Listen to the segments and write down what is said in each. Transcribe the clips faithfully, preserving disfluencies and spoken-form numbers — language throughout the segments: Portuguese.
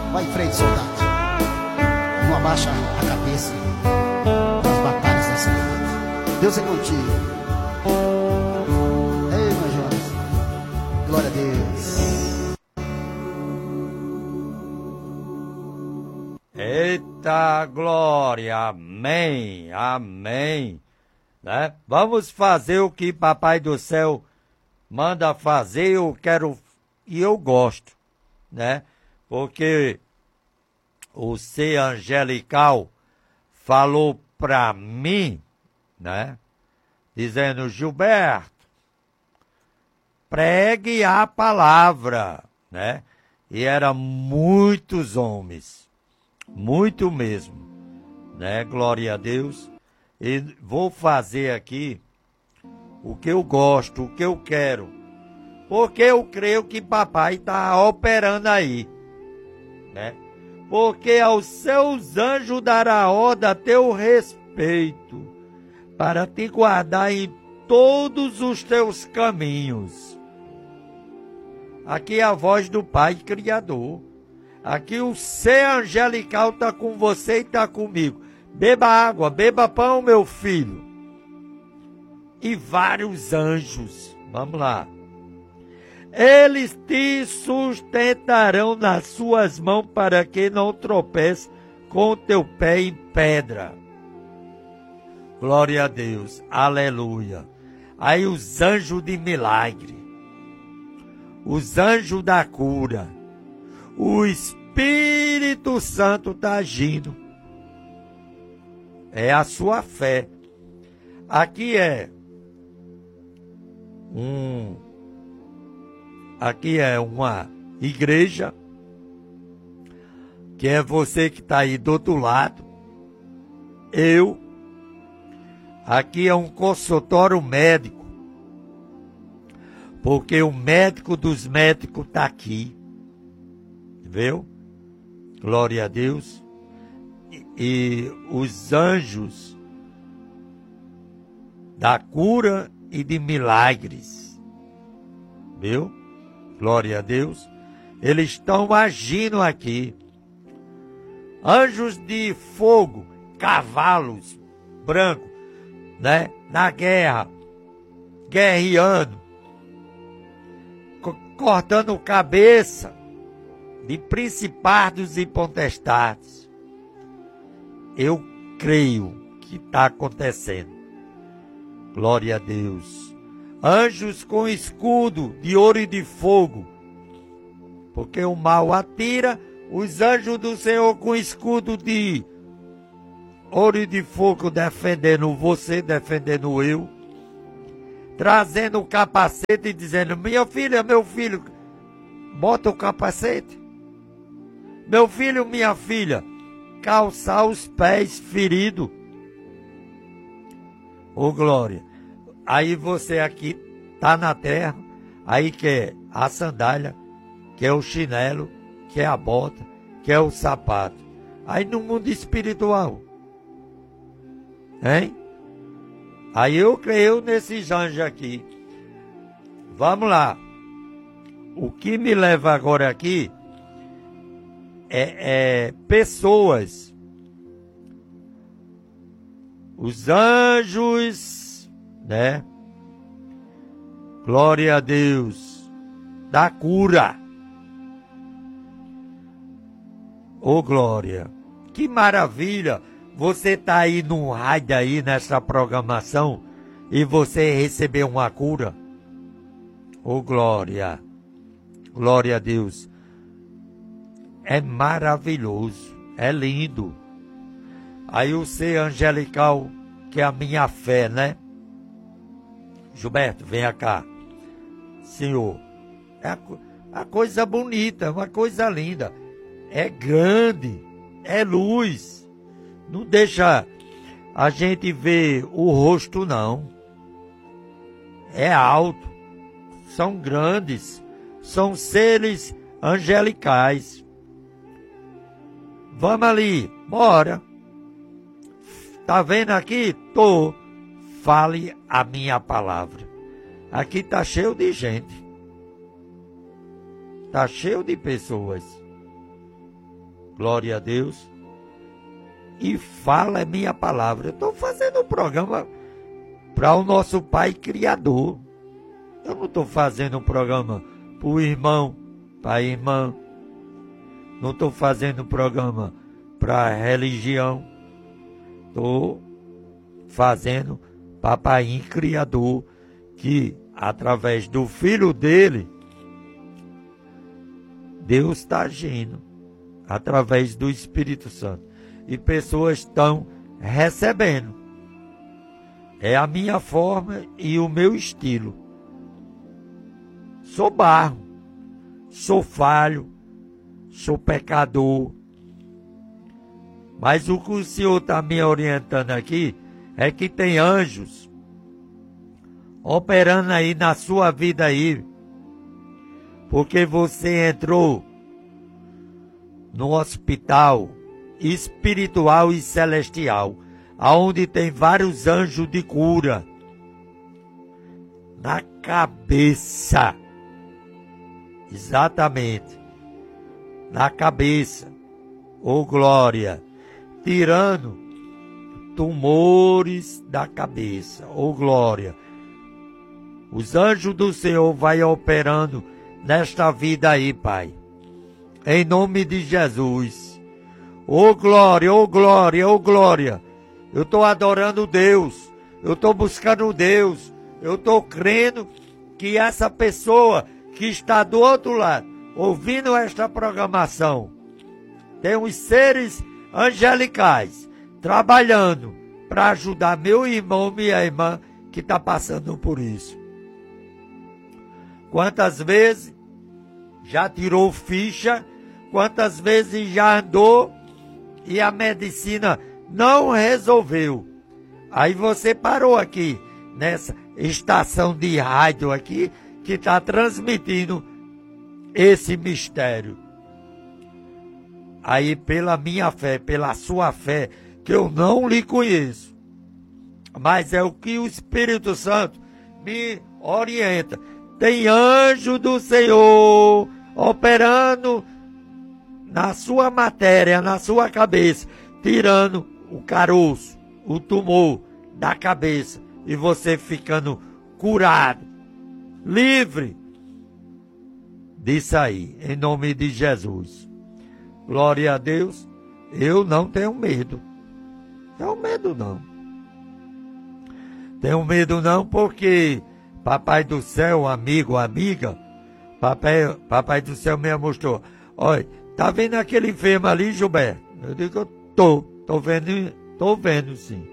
Vai em frente, soldado. Não abaixa a cabeça nas batalhas dessa vida. Deus é contigo. Ei, meu Jonas. Glória a Deus. Eita glória, amém, amém, né? Vamos fazer o que Papai do Céu manda fazer, eu quero e eu gosto, né? Porque o ser angelical falou pra mim, né? Dizendo, Gilberto, pregue a palavra, né? E eram muitos homens. Muito mesmo, né? Glória a Deus. E vou fazer aqui o que eu gosto, o que eu quero. Porque eu creio que papai está operando aí, né? Porque aos seus anjos dará ordem a teu respeito, para te guardar em todos os teus caminhos. Aqui é a voz do Pai Criador. Aqui o ser angelical está com você e está comigo. Beba água, beba pão, meu filho. E vários anjos. Vamos lá. Eles te sustentarão nas suas mãos para que não tropece com o teu pé em pedra. Glória a Deus. Aleluia. Aí os anjos de milagre. Os anjos da cura. O Espírito Santo está agindo. É a sua fé. Aqui é um, aqui é uma igreja, que é você que está aí do outro lado. Eu. Aqui é um consultório médico, porque o médico dos médicos está aqui. Viu? Glória a Deus. E, e os anjos da cura e de milagres. Viu? Glória a Deus. Eles estão agindo aqui. Anjos de fogo, cavalos brancos, né? Na guerra, guerreando, co- cortando cabeça de principados e potestades. Eu creio que está acontecendo. Glória a Deus. Anjos com escudo de ouro e de fogo, porque o mal atira. Os anjos do Senhor com escudo de ouro e de fogo, defendendo você, defendendo eu, trazendo o capacete e dizendo, minha filha, meu filho, bota o capacete. Meu filho, minha filha, calçar os pés feridos. Ô glória. Aí você aqui tá na terra, aí quer a sandália, quer o chinelo, quer a bota, quer o sapato. Aí no mundo espiritual, hein? Aí eu creio nesses anjos aqui. Vamos lá. O que me leva agora aqui é, é pessoas. Os anjos, né? Glória a Deus, da cura. Ô glória, que maravilha. Você está aí num raio aí nessa programação e você recebeu uma cura. Ô glória, glória a Deus. É maravilhoso, é lindo. Aí o ser angelical, que é a minha fé, né? Gilberto, venha cá. Senhor, é a, a coisa bonita, uma coisa linda. É grande, é luz. Não deixa a gente ver o rosto, não. É alto, são grandes, são seres angelicais. Vamos ali, bora. Tá vendo aqui? Tô. Fale a minha palavra. Aqui tá cheio de gente. Tá cheio de pessoas. glória a Deus, e fala a minha palavra. Eu estou fazendo um programa para o nosso Pai Criador. Eu não estou fazendo um programa para o irmão, para a irmã. Não estou fazendo um programa para a religião. Estou fazendo para Pai Criador, que através do Filho dele, Deus está agindo através do Espírito Santo. E pessoas estão recebendo. É a minha forma e o meu estilo. Sou barro, sou falho, sou pecador. Mas o que o Senhor está me orientando aqui é que tem anjos operando aí na sua vida aí. Porque você entrou no hospital espiritual e celestial, aonde tem vários anjos de cura na cabeça. Exatamente, na cabeça. Ô glória, tirando tumores da cabeça. Ô glória, os anjos do Senhor vai operando nesta vida aí, Pai, em nome de Jesus. Ô glória, ô glória, ô glória. Eu estou adorando Deus, eu estou buscando Deus, eu estou crendo que essa pessoa que está do outro lado, ouvindo esta programação, tem os seres angelicais trabalhando para ajudar meu irmão, minha irmã, que está passando por isso. Quantas vezes já tirou ficha, quantas vezes já andou e a medicina não resolveu. Aí você parou aqui, nessa estação de rádio aqui, que está transmitindo esse mistério. Aí pela minha fé, pela sua fé, que eu não lhe conheço, mas é o que o Espírito Santo me orienta. Tem anjo do Senhor operando na sua matéria, na sua cabeça, tirando o caroço, o tumor da cabeça, e você ficando curado, livre disso aí, em nome de Jesus. Glória a Deus. Eu não tenho medo. Tenho medo não. Tenho medo não, porque Papai do Céu, amigo, amiga, Papai, Papai do Céu me mostrou. Olha, tá vendo aquele enfermo ali, Gilberto? Eu digo, eu tô, tô vendo, tô vendo sim.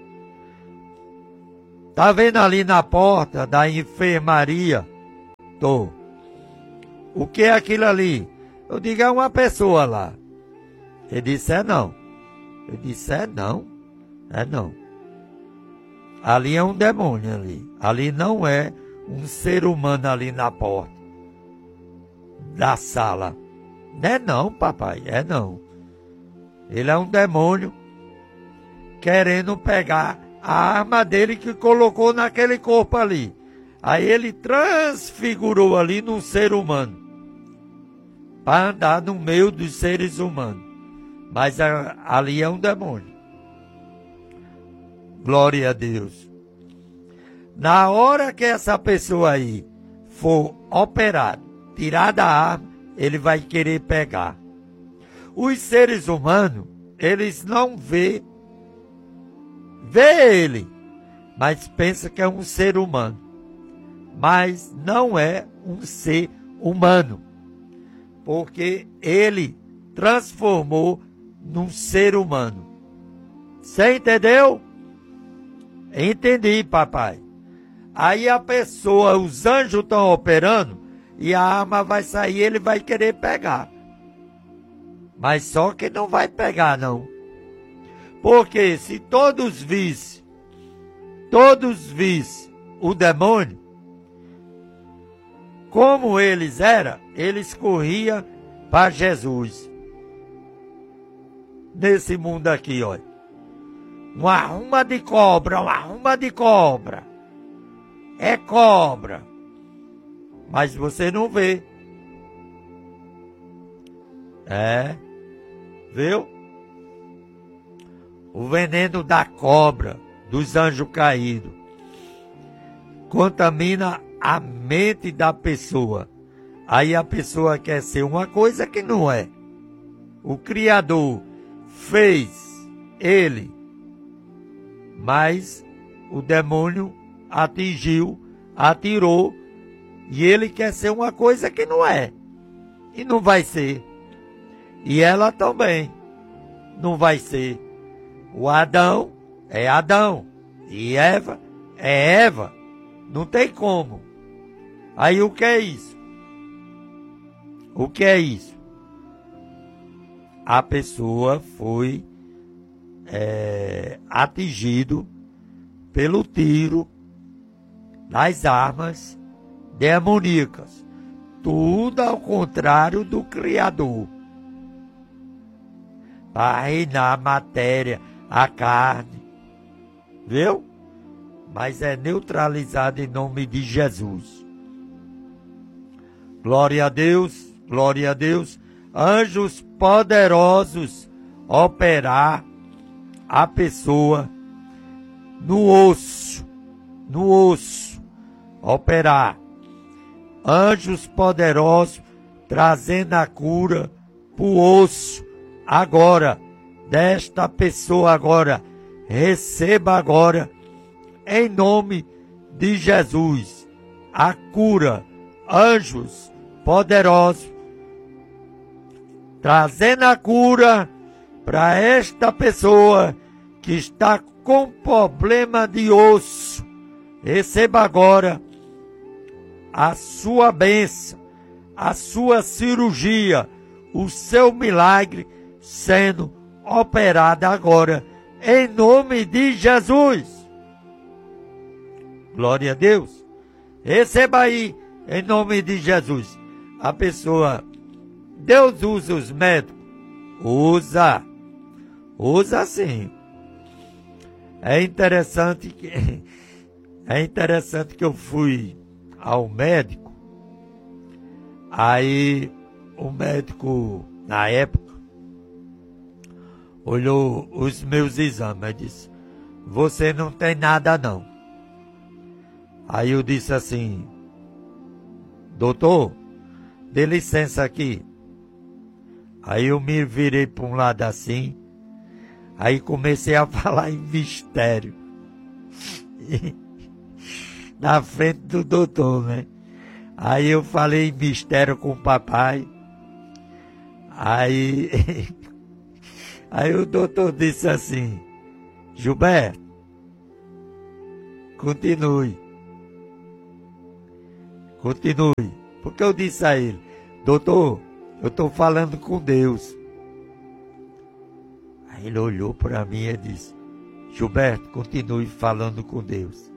Tá vendo ali na porta da enfermaria? Tô. O que é aquilo ali? Eu digo, é uma pessoa lá. Ele disse, é não. Eu disse, é não. É não. Ali é um demônio ali. Ali não é um ser humano ali na porta da sala. Não é não, papai, é não. Ele é um demônio querendo pegar a arma dele que colocou naquele corpo ali. Aí ele transfigurou ali num ser humano, para andar no meio dos seres humanos. Mas a, ali é um demônio. Glória a Deus. Na hora que essa pessoa aí for operada, tirada a arma, ele vai querer pegar. Os seres humanos, eles não vê, vê ele, mas pensa que é um ser humano. Mas não é um ser humano, porque ele transformou num ser humano. Você entendeu? Entendi, papai. Aí a pessoa, os anjos estão operando e a arma vai sair, ele vai querer pegar. Mas só que não vai pegar, não. Porque se todos vissem, todos vissem o demônio, como eles eram, eles corriam para Jesus. Nesse mundo aqui, olha. Uma arruma de cobra, uma arruma de cobra. É cobra. Mas você não vê. É. viu? O veneno da cobra, dos anjos caídos, contamina a mente da pessoa. Aí a pessoa quer ser uma coisa que não é. O Criador fez ele, mas o demônio atingiu, atirou, e ele quer ser uma coisa que não é. E não vai ser. E ela também não vai ser. O Adão é Adão. E Eva é Eva. Não tem como. Aí o que é isso? O que é isso? A pessoa foi é, atingido pelo tiro das armas demoníacas. Tudo ao contrário do Criador. Para reinar a matéria, a carne. Viu? Mas é neutralizado em nome de Jesus. Glória a Deus, glória a Deus. Anjos poderosos operar a pessoa no osso, no osso, operar. Anjos poderosos trazendo a cura para o osso agora, desta pessoa agora. Receba agora, em nome de Jesus, a cura. Anjos poderosos trazendo a cura para esta pessoa que está com problema de osso. Receba agora a sua bênção, a sua cirurgia, o seu milagre sendo operado agora, em nome de Jesus. Glória a Deus. Receba aí, em nome de Jesus. A pessoa, Deus usa os médicos? Usa. Usa sim. É interessante que, é interessante que eu fui ao médico. Aí o médico, na época, olhou os meus exames e disse: você não tem nada não. Aí eu disse assim: doutor, dê licença aqui. Aí eu me virei para um lado assim, aí comecei a falar em mistério. Na frente do doutor, né? Aí eu falei em mistério com o papai. Aí, aí o doutor disse assim: Gilberto, continue. Continue. Porque eu disse a ele: doutor, eu estou falando com Deus. Aí ele olhou para mim e disse: Gilberto, continue falando com Deus.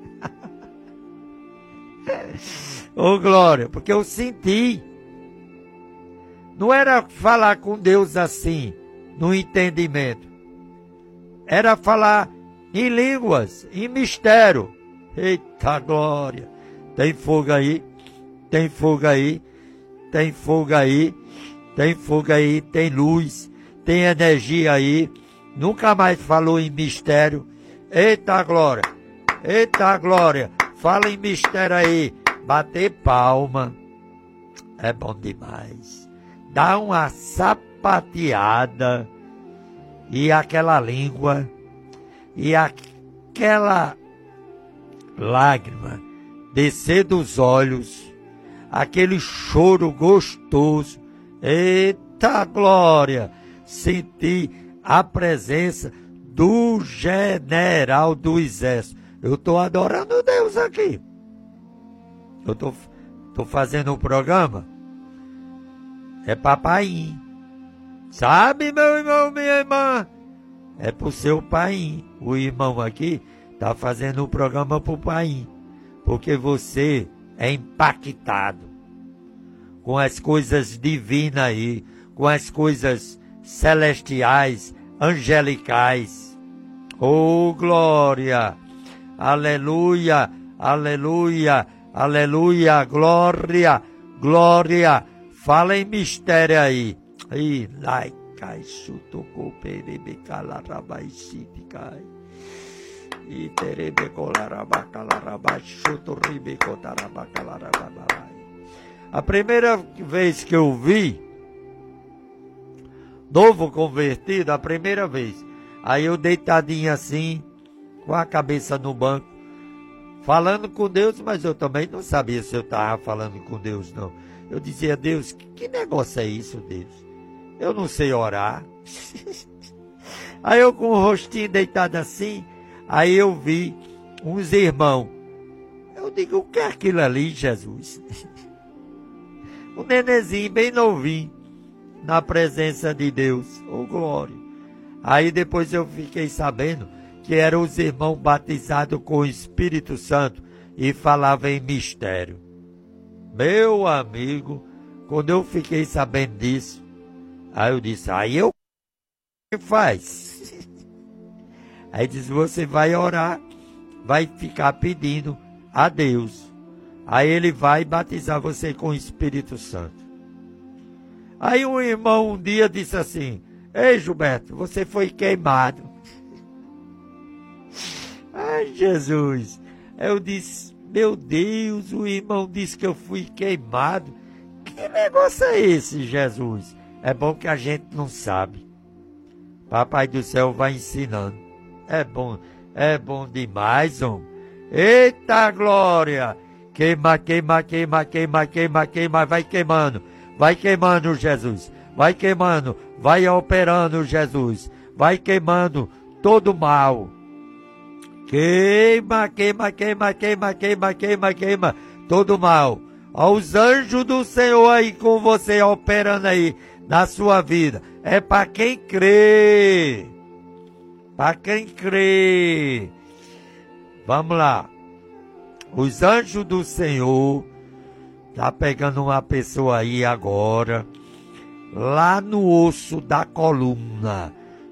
Ô oh, glória, porque eu senti. Não era falar com Deus assim, no entendimento. Era falar em línguas, em mistério. Eita glória. Tem fogo aí, tem fogo aí, tem fogo aí, tem fogo aí, tem luz, tem energia aí. Nunca mais falou em mistério. Eita glória, eita glória. Fala em mistério aí. Bater palma é bom demais. Dá uma sapateada e aquela língua e aquela lágrima descer dos olhos, aquele choro gostoso. Eita glória! Sentir a presença do general do exército. Eu estou adorando Deus aqui. Eu estou tô, tô fazendo um programa. É papai. Sabe, meu irmão, minha irmã? É pro seu pai. O irmão aqui está fazendo um programa pro pai. Porque você é impactado com as coisas divinas aí, com as coisas celestiais, angelicais. Oh, glória! Aleluia! Aleluia! Aleluia! Glória! Glória! Fala em mistério aí. Ih, lai, cai, chutocou, perebecalarabaixite, cai. E terebecolarabacalarabai, chutorribecotarabacalarabai. A primeira vez que eu vi, novo convertido, a primeira vez, aí eu deitadinho assim, com a cabeça no banco, falando com Deus, mas eu também não sabia se eu estava falando com Deus, não. Eu dizia, Deus, que, que negócio é isso, Deus? Eu não sei orar. Aí eu com o rostinho deitado assim, aí eu vi uns irmãos. Eu digo, o que é aquilo ali, Jesus? Um nenenzinho bem novinho, na presença de Deus. Oh, glória. Aí depois eu fiquei sabendo que eram os irmãos batizados com o Espírito Santo e falavam em mistério. Meu amigo, quando eu fiquei sabendo disso, aí eu disse, aí eu que faz? Aí disse, você vai orar, vai ficar pedindo a Deus. Aí ele vai batizar você com o Espírito Santo. Aí um irmão um dia disse assim, ei Gilberto, você foi queimado. Ai Jesus, eu disse, meu Deus, o irmão disse que eu fui queimado. Que negócio é esse, Jesus? É bom que a gente não sabe. Papai do céu vai ensinando. É bom, é bom demais, homem. Eita glória! Queima, queima, queima, queima, queima, queima, vai queimando. Vai queimando, Jesus. Vai queimando, vai operando, Jesus. Vai queimando todo mal. Queima, queima, queima, queima, queima, queima, queima, todo mal. Aos anjos do Senhor aí com você, operando aí na sua vida. É para quem crê. Para quem crê. Vamos lá. Os anjos do Senhor, tá pegando uma pessoa aí agora, lá no osso da coluna.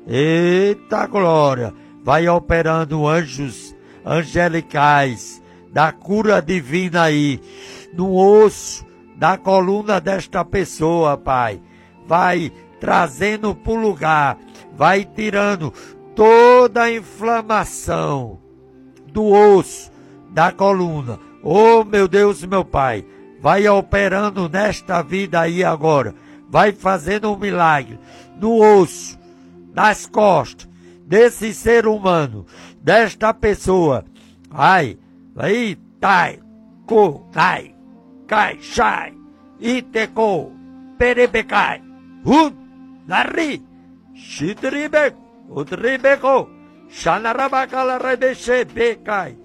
Eita glória! Vai operando anjos angelicais da cura divina aí, no osso da coluna desta pessoa, Pai. Vai trazendo para o lugar, vai tirando toda a inflamação do osso da coluna. Oh, meu Deus, meu Pai, vai operando nesta vida aí agora. Vai fazendo um milagre no osso, nas costas desse ser humano, desta pessoa. Ai, aí, tai, co, cai, cai, chai, iteco, perebecai, hum, nari, chitribe, utribeco, xanarabacala, rebexebecai.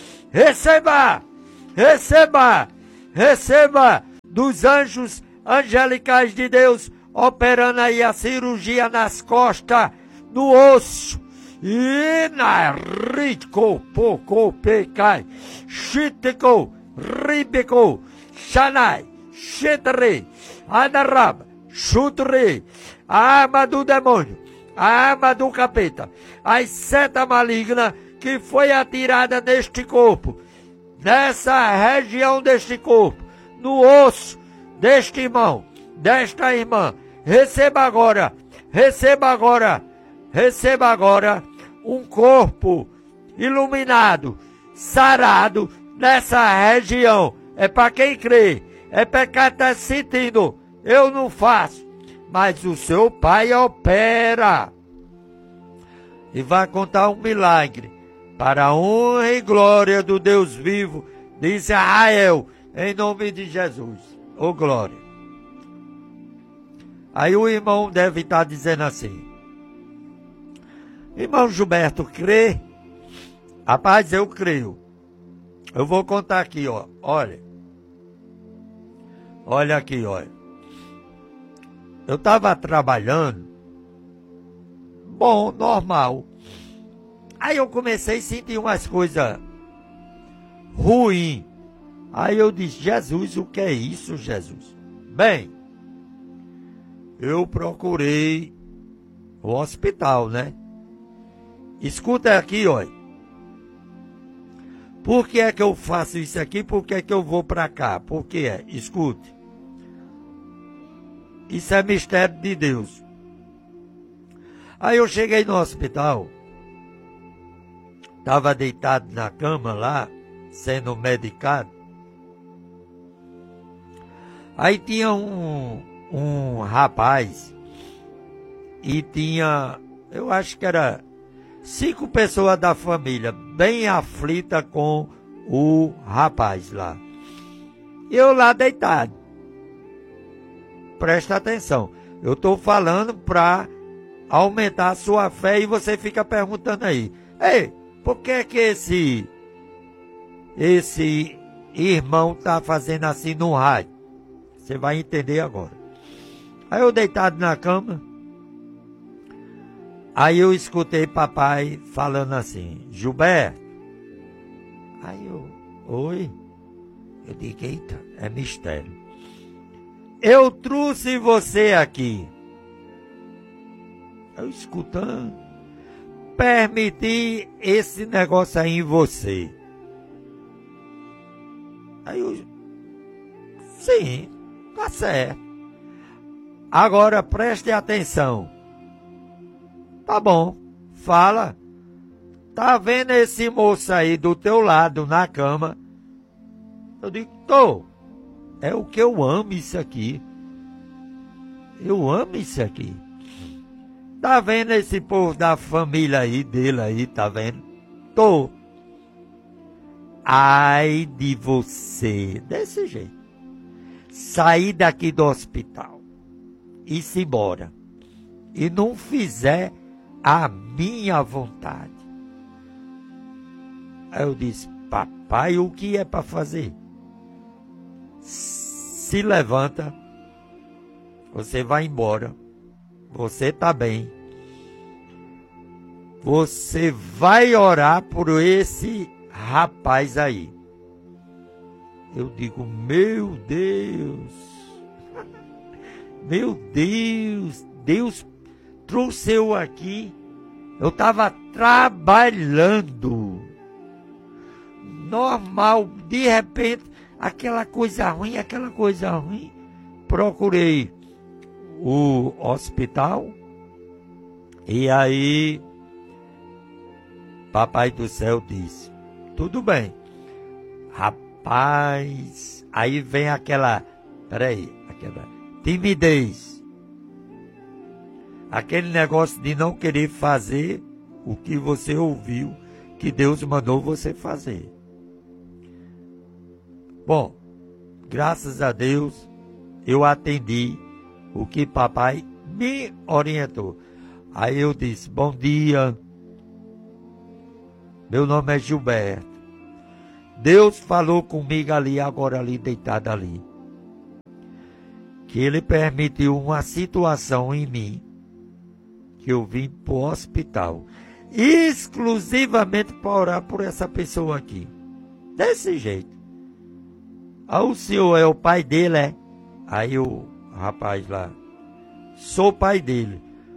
Receba, receba, receba dos anjos angelicais de Deus, operando aí a cirurgia nas costas, no osso, e na rico, poco, pecai, chitico, ribeco, xanai, chitre, anaraba, chutre, a arma do demônio, a arma do capeta, as setas malignas que foi atirada neste corpo, nessa região deste corpo, no osso deste irmão, desta irmã, receba agora, receba agora, receba agora um corpo iluminado, sarado nessa região. É para quem crê, é para quem está sentindo. Eu não faço, mas o seu Pai opera. E vai contar um milagre para a honra e glória do Deus vivo de Israel, em nome de Jesus. Ô oh, glória. Aí o irmão deve estar dizendo assim, irmão Gilberto, crê? Rapaz, eu creio. Eu vou contar aqui, ó. Olha. Olha aqui, olha. Eu estava trabalhando. Bom, normal. Aí eu comecei a sentir umas coisas ruins. Aí eu disse, Jesus, o que é isso, Jesus? Bem, eu procurei o hospital, né? Escuta aqui, olha. Por que é que eu faço isso aqui? Por que é que eu vou para cá? Por que é? Escute. Isso é mistério de Deus. Aí eu cheguei no hospital, estava deitado na cama lá, sendo medicado. Aí tinha um, um rapaz e tinha, eu acho que era cinco pessoas da família, bem aflita com o rapaz lá. E eu lá deitado. Presta atenção, eu estou falando para aumentar a sua fé e você fica perguntando aí, ei, por que que esse, esse irmão está fazendo assim no rádio? Você vai entender agora. Aí eu deitado na cama, aí eu escutei papai falando assim, Gilberto. Aí eu, oi? Eu digo, eita, é mistério. Eu trouxe você aqui. Eu escutando, permiti esse negócio aí em você. Aí eu, sim, tá certo. Agora preste atenção. Tá bom, fala. Tá vendo esse moço aí do teu lado na cama? Eu digo, tô. É o que eu amo isso aqui. Eu amo isso aqui. Tá vendo esse povo da família aí, dele aí, tá vendo? Tô. Ai de você. Desse jeito. Sair daqui do hospital. E se embora. E não fizer a minha vontade. Aí eu disse, papai, o que é para fazer? Se levanta, você vai embora, você está bem, você vai orar por esse rapaz aí. Eu digo, meu Deus, meu Deus, Deus trouxe eu aqui, eu estava trabalhando, normal, de repente, aquela coisa ruim, aquela coisa ruim. Procurei o hospital e aí Papai do Céu disse, tudo bem. Rapaz, aí vem aquela, peraí, aquela timidez. Aquele negócio de não querer fazer o que você ouviu que Deus mandou você fazer. Bom, graças a Deus, eu atendi o que papai me orientou. Aí eu disse, bom dia, meu nome é Gilberto. Deus falou comigo ali, agora ali, deitado ali. Que Ele permitiu uma situação em mim, que eu vim para o hospital, exclusivamente para orar por essa pessoa aqui. Desse jeito. Ah, o senhor é o pai dele, é? Aí o rapaz lá, sou o pai dele.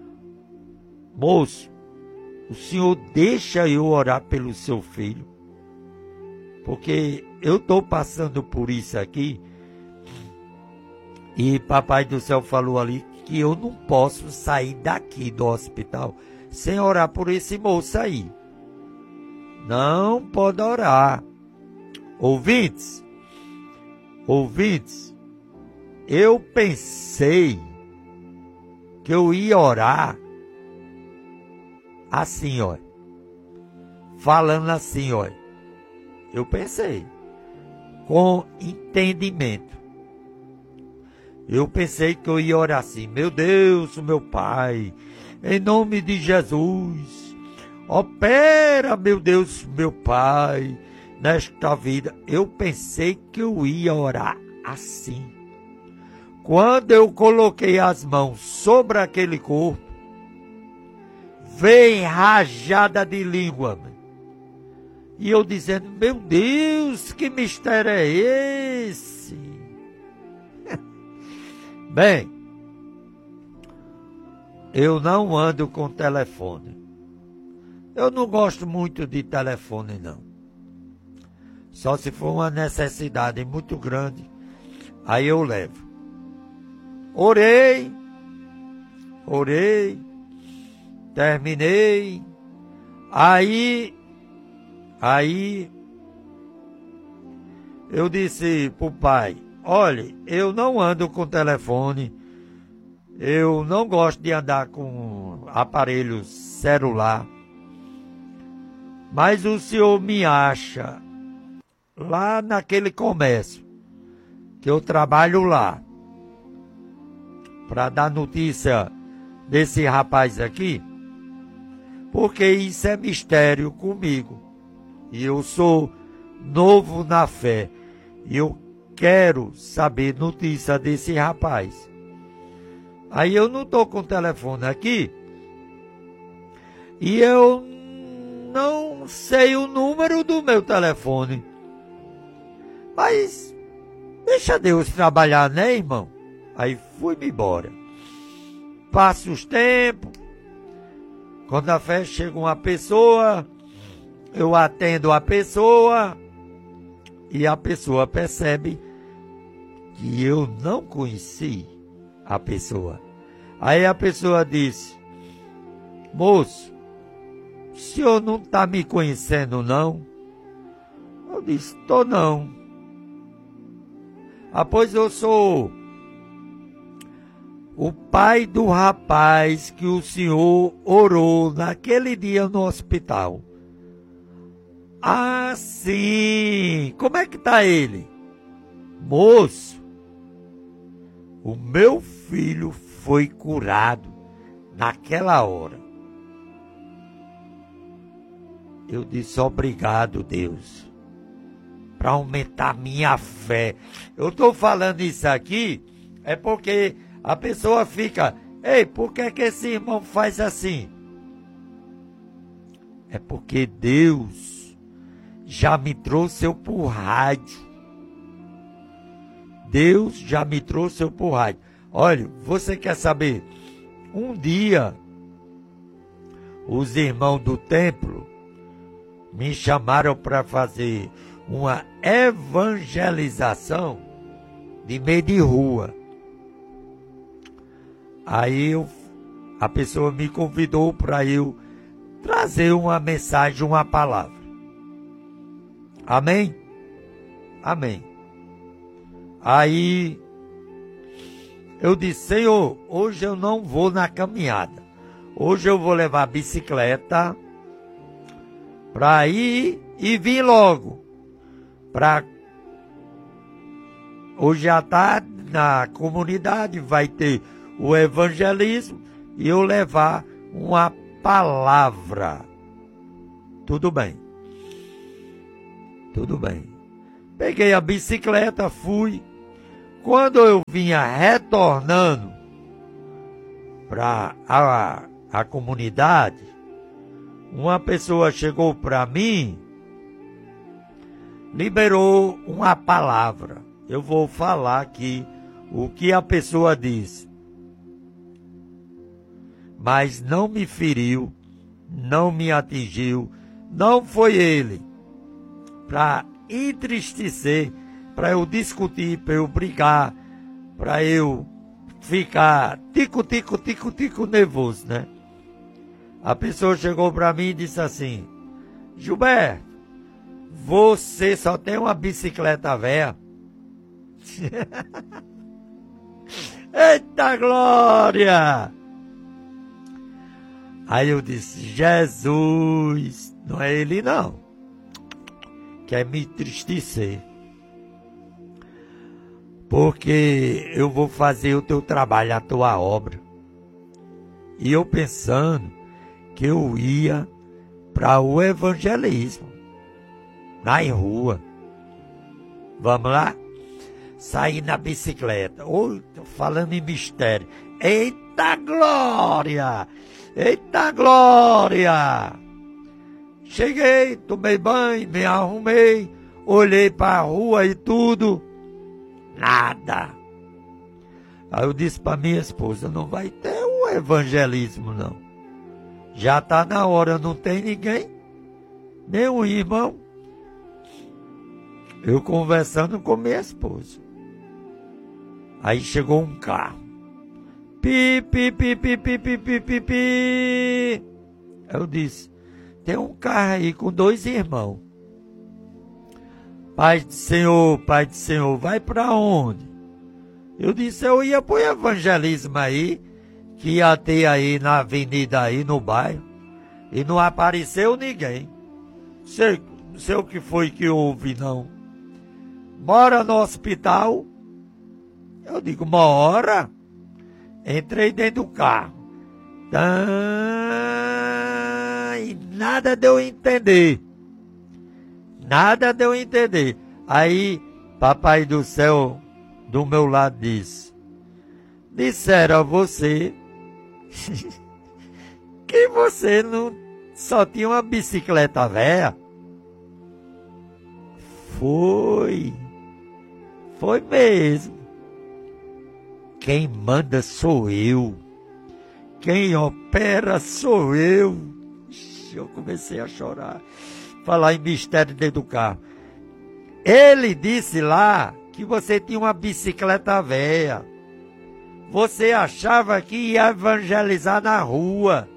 Moço, o senhor deixa eu orar pelo seu filho? Porque eu estou passando por isso aqui. E papai do céu falou ali que eu não posso sair daqui do hospital sem orar por esse moço aí. Não pode orar. Ouvintes, ouvintes, eu pensei que eu ia orar assim, ó, falando assim, ó, eu pensei, com entendimento. Eu pensei que eu ia orar assim, meu Deus, meu Pai, em nome de Jesus, opera, meu Deus, meu Pai, nesta vida. Eu pensei que eu ia orar assim. Quando eu coloquei as mãos sobre aquele corpo, veio rajada de língua. E eu dizendo, meu Deus, que mistério é esse? Bem, eu não ando com telefone. Eu não gosto muito de telefone, não. Só se for uma necessidade muito grande, aí eu levo. Orei, orei, terminei. Aí, aí, eu disse pro pai, olha, eu não ando com telefone, eu não gosto de andar com aparelho celular, mas o senhor me acha lá naquele comércio, que eu trabalho lá, para dar notícia desse rapaz aqui, porque isso é mistério comigo, e eu sou novo na fé, e eu quero saber notícia desse rapaz. Aí eu não estou com o telefone aqui, e eu não sei o número do meu telefone, mas deixa Deus trabalhar, né, irmão? Aí fui-me embora. Passa os tempos, quando a festa chega uma pessoa, eu atendo a pessoa, e a pessoa percebe que eu não conheci a pessoa. Aí a pessoa disse, moço, o senhor não está me conhecendo, não? Eu disse, tô não. Ah, pois eu sou o pai do rapaz que o senhor orou naquele dia no hospital. Ah, sim. Como é que está ele? Moço, o meu filho foi curado naquela hora. Eu disse, obrigado, Deus, para aumentar minha fé. Eu estou falando isso aqui, é porque a pessoa fica, ei, por que que esse irmão faz assim? É porque Deus já me trouxe eu por rádio. Deus já me trouxe eu por rádio. Olha, você quer saber? Um dia, os irmãos do templo me chamaram para fazer uma evangelização de meio de rua. Aí eu, a pessoa me convidou para eu trazer uma mensagem, uma palavra. Amém? Amém. Aí eu disse, Senhor, hoje eu não vou na caminhada. Hoje eu vou levar a bicicleta para ir e vir logo. Pra... Hoje à tarde, na comunidade, vai ter o evangelismo e eu levar uma palavra. Tudo bem. Tudo bem. Peguei a bicicleta, fui. Quando eu vinha retornando para a, a comunidade, uma pessoa chegou para mim, liberou uma palavra. Eu vou falar aqui o que a pessoa disse. Mas não me feriu, não me atingiu, não foi ele. Para entristecer, para eu discutir, para eu brigar, para eu ficar tico, tico, tico, tico nervoso, né? A pessoa chegou para mim e disse assim, Gilberto, você só tem uma bicicleta velha? Eita glória! Aí eu disse, Jesus, não é ele não, quer me entristecer, porque eu vou fazer o teu trabalho, a tua obra. E eu pensando que eu ia para o evangelismo, na rua. Vamos lá? Saí na bicicleta. Oi, tô falando em mistério. Eita glória! Eita glória! Cheguei, tomei banho, me arrumei, olhei para a rua e tudo. Nada. Aí eu disse para minha esposa, não vai ter um evangelismo não. Já está na hora, não tem ninguém, nenhum irmão. Eu conversando com minha esposa. Aí chegou um carro. Pi, pi, pi, pi, pi, pi, pi, pi, pi. Eu disse, tem um carro aí com dois irmãos. Pai do Senhor, Pai do Senhor, vai para onde? Eu disse, eu ia pro evangelismo aí, que ia ter aí na avenida aí, no bairro, e não apareceu ninguém. Sei, não sei o que foi que houve, não. Mora no hospital? Eu digo, mora. Entrei dentro do carro. Ah, e nada deu a entender. Nada deu a entender. Aí, Papai do Céu, do meu lado, disse, disseram a você que você não só tinha uma bicicleta velha. Foi. Foi mesmo. Quem manda sou eu. Quem opera sou eu. Eu comecei a chorar. Falar em mistério dentro do carro. Ele disse lá que você tinha uma bicicleta velha. Você achava que ia evangelizar na rua.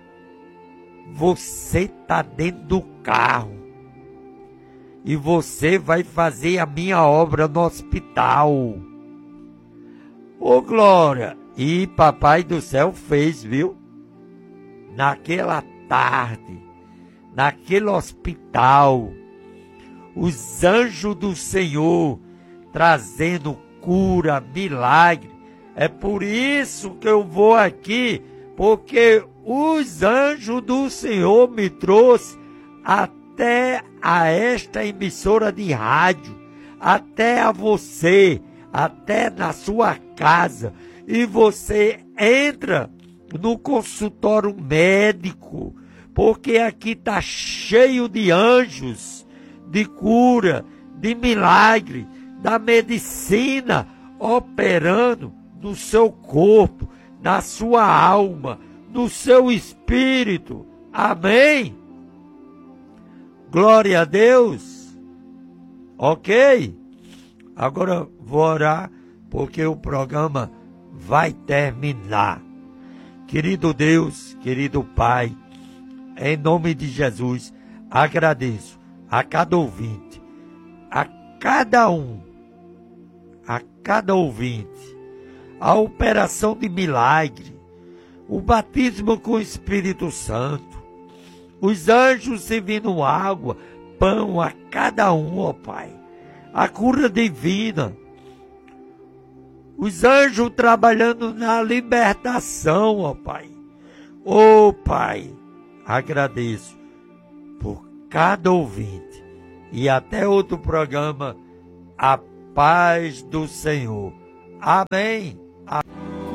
Você está dentro do carro. E você vai fazer a minha obra no hospital. Ô Glória! E Papai do Céu fez, viu? Naquela tarde, naquele hospital, os anjos do Senhor trazendo cura, milagre. É por isso que eu vou aqui, porque os anjos do Senhor me trouxe até a esta emissora de rádio, até a você, até na sua casa, e você entra no consultório médico, porque aqui está cheio de anjos, de cura, de milagre, da medicina operando no seu corpo, na sua alma, no seu espírito. Amém? Glória a Deus. Ok? Agora vou orar, porque o programa vai terminar. Querido Deus, querido Pai, em nome de Jesus, agradeço a cada ouvinte, a cada um, a cada ouvinte, a operação de milagre, o batismo com o Espírito Santo, os anjos servindo água, pão a cada um, ó Pai, a cura divina, os anjos trabalhando na libertação, ó Pai. Ó Pai, agradeço por cada ouvinte. E até outro programa, a paz do Senhor. Amém. Amém.